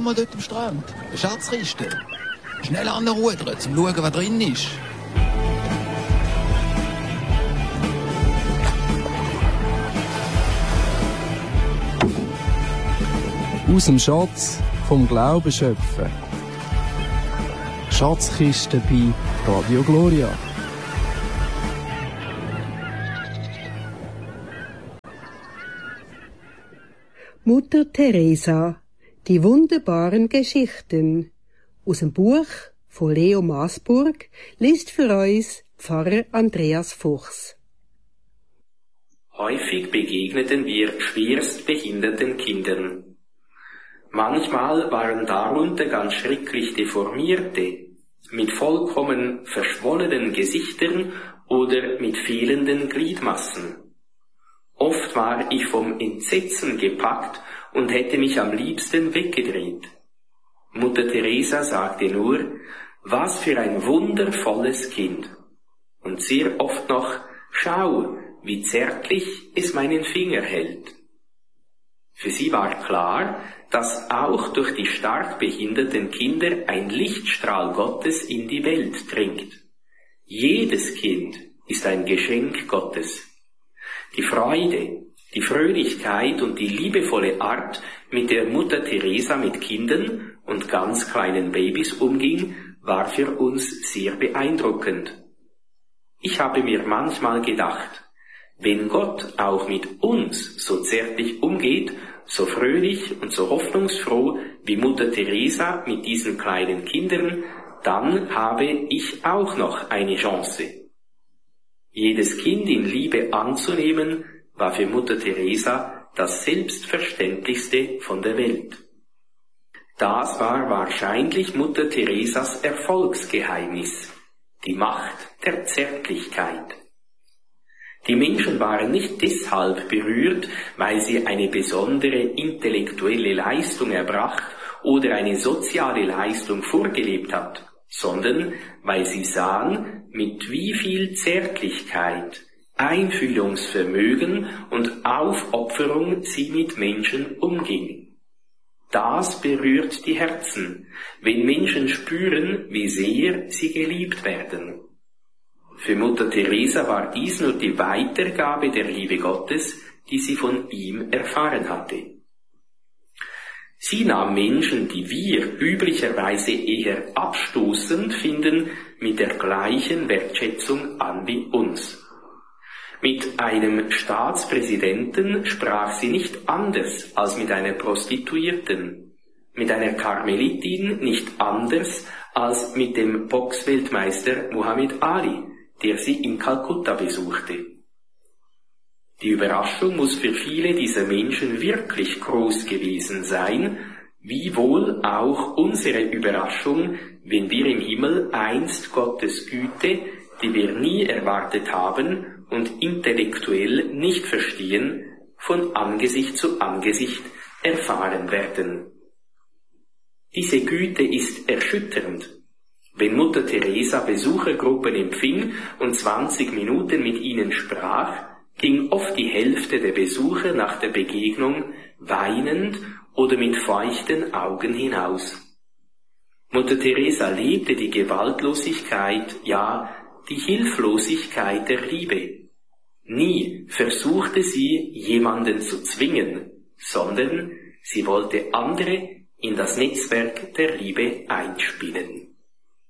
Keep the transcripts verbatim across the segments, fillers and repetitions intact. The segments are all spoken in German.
wir dort am Strand? Eine Schatzkiste. Schnell anrudern, um zu schauen, was drin ist. Aus dem Schatz vom Glauben schöpfen. Schatzkiste bei Radio Gloria. Mutter Teresa, die wunderbaren Geschichten. Aus dem Buch von Leo Maasburg liest für uns Pfarrer Andreas Fuchs. Häufig begegneten wir schwerst behinderten Kindern. Manchmal waren darunter ganz schrecklich deformierte, mit vollkommen verschwollenen Gesichtern oder mit fehlenden Gliedmassen. Oft war ich vom Entsetzen gepackt und hätte mich am liebsten weggedreht. Mutter Teresa sagte nur, was für ein wundervolles Kind. Und sehr oft noch, schau, wie zärtlich es meinen Finger hält. Für sie war klar, dass auch durch die stark behinderten Kinder ein Lichtstrahl Gottes in die Welt dringt. Jedes Kind ist ein Geschenk Gottes. Die Freude, die Fröhlichkeit und die liebevolle Art, mit der Mutter Teresa mit Kindern und ganz kleinen Babys umging, war für uns sehr beeindruckend. Ich habe mir manchmal gedacht, wenn Gott auch mit uns so zärtlich umgeht, so fröhlich und so hoffnungsfroh wie Mutter Teresa mit diesen kleinen Kindern, dann habe ich auch noch eine Chance. Jedes Kind in Liebe anzunehmen, war für Mutter Teresa das Selbstverständlichste von der Welt. Das war wahrscheinlich Mutter Teresas Erfolgsgeheimnis, die Macht der Zärtlichkeit. Die Menschen waren nicht deshalb berührt, weil sie eine besondere intellektuelle Leistung erbracht oder eine soziale Leistung vorgelebt hat, sondern weil sie sahen, mit wie viel Zärtlichkeit, Einfühlungsvermögen und Aufopferung sie mit Menschen umging. Das berührt die Herzen, wenn Menschen spüren, wie sehr sie geliebt werden. Für Mutter Teresa war dies nur die Weitergabe der Liebe Gottes, die sie von ihm erfahren hatte. Sie nahm Menschen, die wir üblicherweise eher abstoßend finden, mit der gleichen Wertschätzung an wie uns. Mit einem Staatspräsidenten sprach sie nicht anders als mit einer Prostituierten, mit einer Karmelitin nicht anders als mit dem Boxweltmeister Muhammad Ali, der sie in Kalkutta besuchte. Die Überraschung muss für viele dieser Menschen wirklich groß gewesen sein, wie wohl auch unsere Überraschung, wenn wir im Himmel einst Gottes Güte, die wir nie erwartet haben und intellektuell nicht verstehen, von Angesicht zu Angesicht erfahren werden. Diese Güte ist erschütternd. Wenn Mutter Teresa Besuchergruppen empfing und zwanzig Minuten mit ihnen sprach, ging oft die Hälfte der Besucher nach der Begegnung weinend oder mit feuchten Augen hinaus. Mutter Teresa lebte die Gewaltlosigkeit, ja, die Hilflosigkeit der Liebe. Nie versuchte sie, jemanden zu zwingen, sondern sie wollte andere in das Netzwerk der Liebe einspinnen.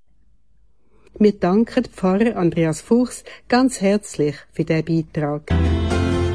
Wir danken Pfarrer Andreas Fuchs ganz herzlich für diesen Beitrag.